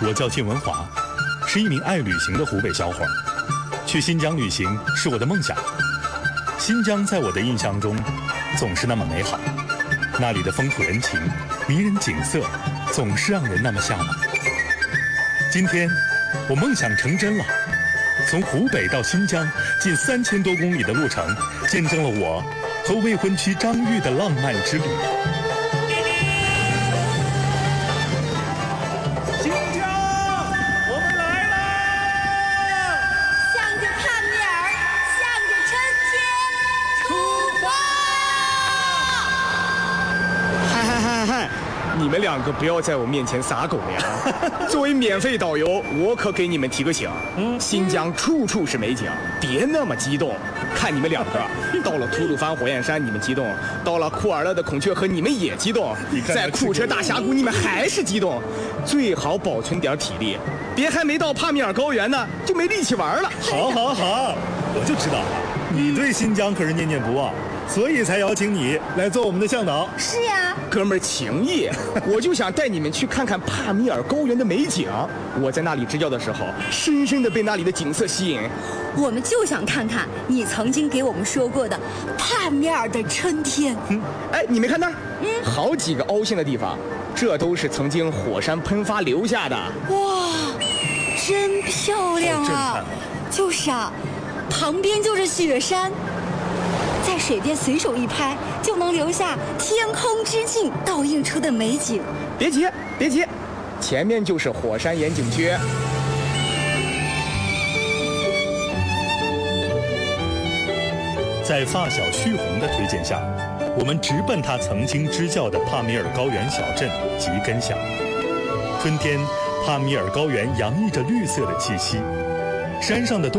我叫靳文华，是一名爱旅行的湖北小伙儿。去新疆旅行是我的梦想。新疆在我的印象中总是那么美好，那里的风土人情、迷人景色，总是让人那么向往。今天，我梦想成真了，从湖北到新疆，近3000多公里的路程，见证了我和未婚妻张玉的浪漫之旅。 新疆，我们来啦！ 向着帕米尔，向着春天出发！ 嗨，你们两个不要在我面前撒狗粮。作为免费导游，我可给你们提个醒，新疆处处是美景，别那么激动。看你们两个，到了吐鲁番火焰山你们激动，到了库尔勒的孔雀河你们也激动，在库车大峡谷你们还是激动。最好保存点体力，别还没到帕米尔高原呢就没力气玩了。 好，我就知道你对新疆可是念念不忘，所以才邀请你来做我们的向导。 是呀， 哥们儿情谊，我就想带你们去看看帕米尔高原的美景。我在那里支教的时候，深深地被那里的景色吸引。 我们就想看看你曾经给我们说过的帕米尔的春天。 哎，你没看那儿？好几个凹陷的地方，这都是曾经火山喷发留下的。 哇，真漂亮好震啊！ 撼就是啊，旁边就是雪山，在水边随手一拍，就能留下天空之镜倒映出的美景。 别急，前面就是火山岩景区。 在发小旭红的推荐下，我们直奔他曾经支教的帕米尔高原小镇吉根乡。春天，帕米尔高原洋溢着绿色的气息，山上的